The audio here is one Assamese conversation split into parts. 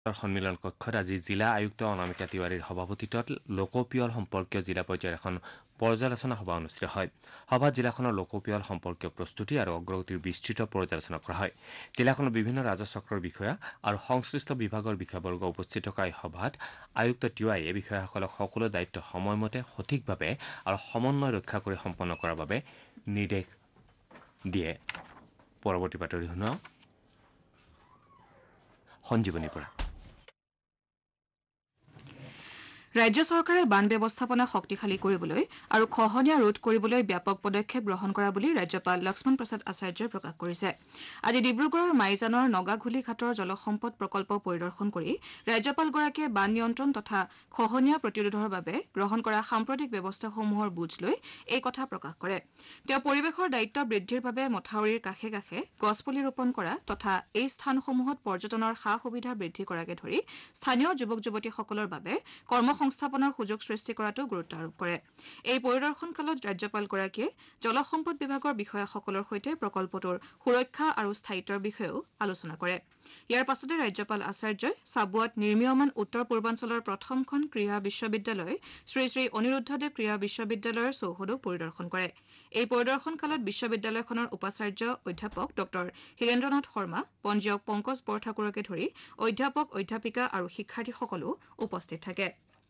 সন্মিলন কক্ষত আজি জিলা আয়ুক্ত অনামিকা তিৱাৰীৰ সভাপতিত্বত লোকপিয়ল সম্পৰ্কীয় জিলা পৰ্যায়ৰ এখন পৰ্যালোচনা সভা অনুষ্ঠিত হয়। সভাত জিলাখনৰ লোকপিয়ল সম্পৰ্কীয় প্ৰস্তুতি আৰু অগ্ৰগতিৰ বিস্তৃত পৰ্যালোচনা কৰা হয়। জিলাখনৰ বিভিন্ন ৰাজচক্ৰৰ বিষয়া আৰু সংশ্লিষ্ট বিভাগৰ বিষয়াবৰ্গ উপস্থিত থকা এই সভাত আয়ুক্ত তিৱাৰীয়ে বিষয়াসকলক সকলো দায়িত্ব সময়মতে সঠিকভাৱে আৰু সমন্বয় ৰক্ষা কৰি সম্পন্ন কৰাৰ বাবে নিৰ্দেশ দিয়ে। পৰৱৰ্তী বাতৰি শুনাও সঞ্জীৱনীৰ পৰা। ৰাজ্য চৰকাৰে বান ব্যৱস্থাপনা শক্তিশালী কৰিবলৈ আৰু খহনীয়া ৰোধ কৰিবলৈ ব্যাপক পদক্ষেপ গ্ৰহণ কৰা বুলি ৰাজ্যপাল লক্ষ্মণ প্ৰসাদ আচাৰ্যই প্ৰকাশ কৰিছে। আজি ডিব্ৰুগড়ৰ মাইজানৰ নগাঘুলি ঘাটৰ জলসম্পদ প্ৰকল্প পৰিদৰ্শন কৰি ৰাজ্যপালগৰাকীয়ে বান নিয়ন্ত্ৰণ তথা খহনীয়া প্ৰতিৰোধৰ বাবে গ্ৰহণ কৰা সাম্প্ৰতিক ব্যৱস্থাসমূহৰ বুজ লৈ এই কথা প্ৰকাশ কৰে। তেওঁ পৰিৱেশৰ দায়িত্ব বৃদ্ধিৰ বাবে মথাউৰিৰ কাষে কাষে গছপুলি ৰোপণ কৰা তথা এই স্থানসমূহত পৰ্যটনৰ সা সুবিধা বৃদ্ধি কৰাকে ধৰি স্থানীয় যুৱক যুৱতীসকলৰ বাবে কৰ্মসংস্থাপনৰ সুযোগ সৃষ্টি কৰাটো গুৰুত্ব আৰোপ কৰে। এই পৰিদৰ্শন কালত ৰাজ্যপালগৰাকীয়ে জলসম্পদ বিভাগৰ বিষয়াসকলৰ সৈতে প্ৰকল্পটোৰ সুৰক্ষা আৰু স্থায়িত্বৰ বিষয়েও আলোচনা কৰে। ইয়াৰ পাছতে ৰাজ্যপাল আচাৰ্যই চাবুৱাত নিৰ্মীয়মান উত্তৰ পূৰ্বাঞ্চলৰ প্ৰথমখন ক্ৰীড়া বিশ্ববিদ্যালয় শ্ৰী শ্ৰী অনিৰুদ্ধদেৱ ক্ৰীড়া বিশ্ববিদ্যালয়ৰ চৌহদো পৰিদৰ্শন কৰে। এই পৰিদৰ্শন কালত বিশ্ববিদ্যালয়খনৰ উপাচাৰ্য অধ্যাপক ড হীৰেন্দ্ৰনাথ শৰ্মা, পঞ্জীয়ক পংকজ বৰঠাকুৰকে ধৰি অধ্যাপক অধ্যাপিকা আৰু শিক্ষাৰ্থীসকলো উপস্থিত থাকে।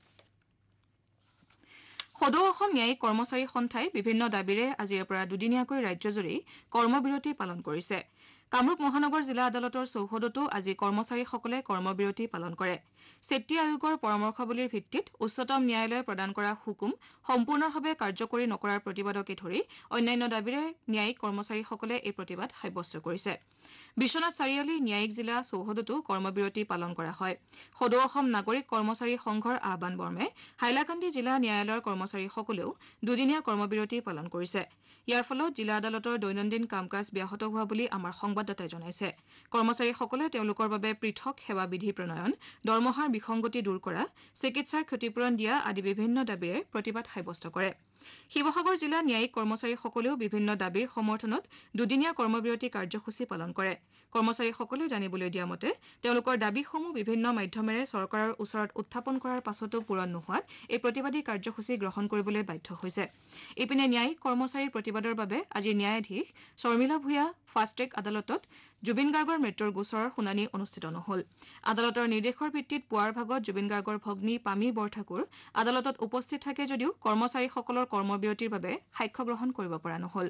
সদৌ অসম ন্যায়িক কৰ্মচাৰী সন্থাই বিভিন্ন দাবীৰে আজিৰে পৰা দুদিনীয়াকৈ ৰাজ্যজুৰি কৰ্মবিৰতি পালন কৰিছে। কামৰূপ মহানগৰ জিলা আদালতৰ চৌহদতো আজি কৰ্মচাৰীসকলে কৰ্মবিৰতি পালন কৰে। চেত্ৰী আয়োগৰ পৰামৰ্শাৱলীৰ ভিত্তিত উচ্চতম ন্যায়ালয়ে প্ৰদান কৰা হুকুম সম্পূৰ্ণভাৱে কাৰ্যকৰী নকৰাৰ প্ৰতিবাদকে ধৰি অন্যান্য দাবীৰে ন্যায়িক কৰ্মচাৰীসকলে এই প্ৰতিবাদ সাব্যস্ত কৰিছে। বিশ্বনাথ চাৰিআলি ন্যায়িক জিলা চৌহদতো কৰ্মবিৰতি পালন কৰা হয়। সদৌ অসম নাগৰিক কৰ্মচাৰী সংঘৰ আহ্বান মৰ্মে হাইলাকান্দি জিলা ন্যায়ালয়ৰ কৰ্মচাৰীসকলেও দুদিনীয়া কৰ্মবিৰতি পালন কৰিছে। ইয়াৰ ফলত জিলা আদালতৰ দৈনন্দিন কাম কাজ ব্যাহত হোৱা বুলি আমাৰ সংবাদদাতাই জনাইছে। কৰ্মচাৰীসকলে তেওঁলোকৰ বাবে পৃথক সেৱা বিধি প্ৰণয়ন, দৰমহাৰ বিসংগতি দূৰ কৰা, চিকিৎসাৰ ক্ষতিপূৰণ দিয়া আদি বিভিন্ন দাবীৰে প্ৰতিবাদ সাব্যস্ত কৰে। শিৱসাগৰ জিলা ন্যায়িক কৰ্মচাৰীসকলেও বিভিন্ন দাবীৰ সমৰ্থনত দুদিনীয়া কৰ্মবিৰতি কাৰ্যসূচী পালন কৰে। কৰ্মচাৰীসকলে জানিবলৈ দিয়া মতে তেওঁলোকৰ দাবীসমূহ বিভিন্ন মাধ্যমেৰে চৰকাৰৰ ওচৰত উত্থাপন কৰাৰ পাছতো পূৰণ নোহোৱাত এই প্ৰতিবাদী কাৰ্যসূচী গ্ৰহণ কৰিবলৈ বাধ্য হৈছে। ইপিনে ন্যায়িক কৰ্মচাৰীৰ প্ৰতিবাদৰ বাবে আজি ন্যায়াধীশ শৰ্মিলা ভূঞা ফাষ্ট ট্ৰেক আদালতত জুবিন গাৰ্গৰ মৃত্যুৰ গোচৰৰ শুনানি অনুষ্ঠিত নহল। আদালতৰ নিৰ্দেশৰ ভিত্তিত পুৱাৰ ভাগত জুবিন গাৰ্গৰ ভগ্নী পামী বৰঠাকুৰ আদালতত উপস্থিত থাকে যদিও কৰ্মচাৰীসকলৰ কৰ্মবিৰতিৰ বাবে সাক্ষ্য গ্ৰহণ কৰিব পৰা নহল।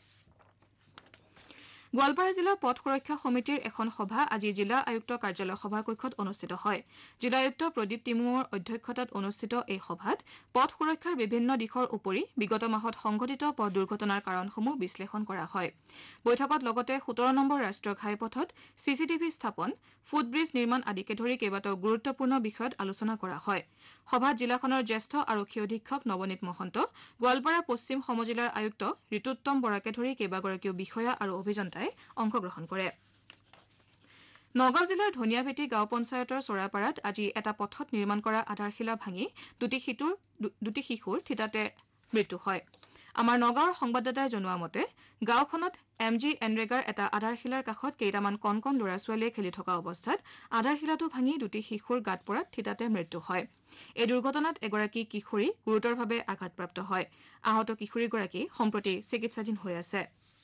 গোৱালপাৰা জিলা পথ সুৰক্ষা সমিতিৰ এখন সভা আজি জিলা আয়ুক্ত কাৰ্যালয় সভাকক্ষত অনুষ্ঠিত হয়। জিলা আয়ুক্ত প্ৰদীপ টিমুৰ অধ্যক্ষতাত অনুষ্ঠিত এই সভাত পথ সুৰক্ষাৰ বিভিন্ন দিশৰ উপৰি বিগত মাহত সংঘটিত পথ দুৰ্ঘটনাৰ কাৰণসমূহ বিশ্লেষণ কৰা হয়। বৈঠকত লগতে ১৭ নম্বৰ ৰাষ্ট্ৰীয় ঘাইপথত চিচিটিভি স্থাপন, ফুটব্ৰীজ নিৰ্মাণ আদিকে ধৰি কেইবাটাও গুৰুত্বপূৰ্ণ বিষয়ত আলোচনা কৰা হয়। সভাত জিলাখনৰ জ্যেষ্ঠ আৰক্ষী অধীক্ষক নৱনীত মহন্ত, গোৱালপাৰা পশ্চিম সমজিলাৰ আয়ুক্ত ঋতুত্তম বৰাকে ধৰি কেইবাগৰাকীও বিষয়া আৰু অভিযন্তাই অংশগ্ৰহণ কৰে। নগাঁও জিলাৰ ধনিয়াভেটি গাঁও পঞ্চায়তৰ চৰাপাৰাত আজি এটা পথত নিৰ্মাণ কৰা আধাৰশিলা ভাঙি দুটি শিশুৰ থিতাতে মৃত্যু হয়। আমাৰ নগাঁৱৰ সংবাদদাতাই জনোৱা মতে গাঁওখনত MGNৰেগাৰ এটা আধাৰশিলাৰ কাষত কেইটামান কণ কণ ল'ৰা ছোৱালীয়ে খেলি থকা অৱস্থাত আধাৰশিলাটো ভাঙি দুটি শিশুৰ গাত পৰাত থিতাতে মৃত্যু হয়। এই দুৰ্ঘটনাত এগৰাকী কিশোৰী গুৰুতৰভাৱে আঘাতপ্ৰাপ্ত হয়। আহত কিশোৰীগৰাকী সম্প্ৰতি চিকিৎসাধীন হৈ আছে।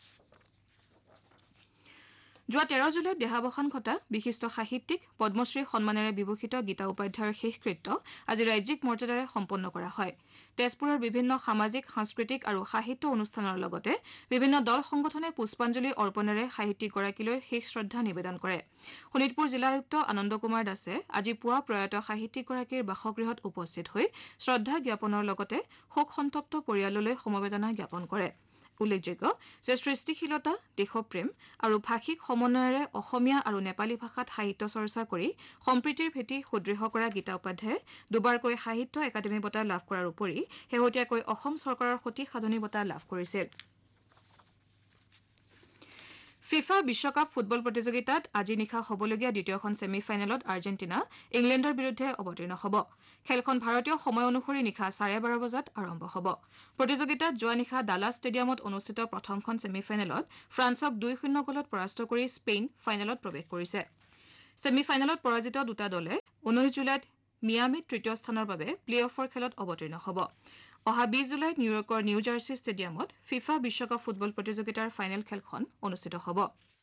যোৱা ১৩ জুলাইত দেহাৱসান ঘটা বিশিষ্ট সাহিত্যিক পদ্মশ্ৰী সন্মানেৰে বিভূষিত গীতা উপাধ্যায়ৰ শেষকৃত্য আজি ৰাজ্যিক মৰ্যাদাৰে সম্পন্ন কৰা হয়। তেজপুৰৰ বিভিন্ন সামাজিক, সাংস্কৃতিক আৰু সাহিত্য অনুষ্ঠানৰ লগতে বিভিন্ন দল সংগঠনে পুষ্পাঞ্জলি অৰ্পণেৰে সাহিত্যিকগৰাকীলৈ শেষ শ্ৰদ্ধা নিবেদন কৰে। শোণিতপুৰ জিলা আয়ুক্ত আনন্দ কুমাৰ দাসে আজি পুৱা প্ৰয়াত সাহিত্যিকগৰাকীৰ বাসগৃহত উপস্থিত হৈ শ্ৰদ্ধা জ্ঞাপনৰ লগতে শোকসন্তপ্ত পৰিয়াললৈ সমবেদনা জ্ঞাপন কৰে। উল্লেখযোগ্য যে সৃষ্টিশীলতা, দেশপ্ৰেম আৰু ভাষিক সমন্বয়েৰে অসমীয়া আৰু নেপালী ভাষাত সাহিত্য চৰ্চা কৰি সম্প্ৰীতিৰ ভেটি সুদৃঢ় কৰা গীতা উপাধ্যায়ে দুবাৰকৈ সাহিত্য একাডেমী বঁটা লাভ কৰাৰ উপৰি শেহতীয়াকৈ অসম চৰকাৰৰ সতী সাধনী বঁটা লাভ কৰিছিল। ফিফা বিশ্বকাপ ফুটবল প্ৰতিযোগিতাত আজি নিশা হ'বলগীয়া দ্বিতীয়খন ছেমি ফাইনেলত আৰ্জেণ্টিনা ইংলেণ্ডৰ বিৰুদ্ধে অৱতীৰ্ণ হ'ব। খেলখন ভাৰতীয় সময় অনুসৰি নিশা 12:30 বজাত আৰম্ভ হ'ব। প্ৰতিযোগিতাত যোৱা নিশা ডালাছ ষ্টেডিয়ামত অনুষ্ঠিত প্ৰথমখন ছেমি ফাইনেলত ফ্ৰান্সক 2-0 গ'লত পৰাস্ত কৰি স্পেইন ফাইনেলত প্ৰৱেশ কৰিছে। ছেমি ফাইনেলত পৰাজিত দুটা দলে 19 জুলাইত মিয়ামিত তৃতীয় স্থানৰ বাবে প্লে অফৰ খেলত অৱতীৰ্ণ হ'ব অহা 20 জুলাইত নিউয়ৰ্কৰ নিউ জাৰ্চি ষ্টেডিয়ামত ফিফা বিশ্বকাপ ফুটবল প্ৰতিযোগিতাৰ ফাইনেল খেলখন অনুষ্ঠিত হ'ব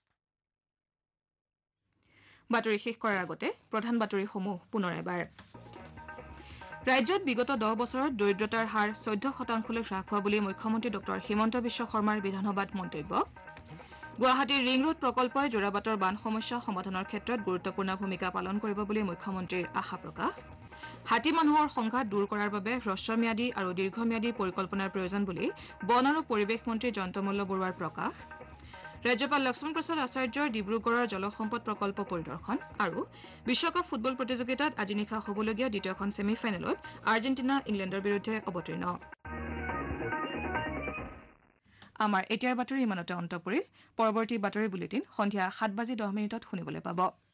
বাতৰি শেষ কৰাৰ আগতে প্ৰধান বাতৰিসমূহ পুনৰ এবাৰ ৰাজ্যত বিগত 10 বছৰত দৰিদ্ৰতাৰ হাৰ 14% হ্ৰাস হোৱা বুলি মুখ্যমন্ত্ৰী ডঃ হিমন্ত বিশ্ব শৰ্মাৰ বিধানসভাত মন্তব্য গুৱাহাটীৰ ৰিং ৰোড প্ৰকল্পই যোৰাবাটৰ বান সমস্যা সমাধানৰ ক্ষেত্ৰত গুৰুত্বপূৰ্ণ ভূমিকা পালন কৰিব বুলি মুখ্যমন্ত্ৰীৰ আশা প্ৰকাশ হাতী মানুহৰ সংঘাত দূৰ কৰাৰ বাবে হ্ৰস্বম্যাদী আৰু দীৰ্ঘম্যাদী পৰিকল্পনাৰ প্ৰয়োজন বুলি বন আৰু পৰিৱেশ মন্ত্ৰী জয়ন্তমল্ল বৰুৱাৰ প্ৰকাশ ৰাজ্যপাল লক্ষ্মণ প্ৰসাদ আচাৰ্যৰ ডিব্ৰুগড়ৰ জলসম্পদ প্ৰকল্প পৰিদৰ্শন আৰু বিশ্বকাপ ফুটবল প্ৰতিযোগিতাত আজি নিশা হ'বলগীয়া দ্বিতীয়খন ছেমি ফাইনেলত আৰ্জেণ্টিনা ইংলেণ্ডৰ বিৰুদ্ধে অৱতীৰ্ণ আমাৰ এতিয়াৰ বাতৰি ইমানতে অন্ত পৰিল পৰৱৰ্তী বাতৰি বুলেটিন সন্ধিয়া 7:10 শুনিবলৈ পাব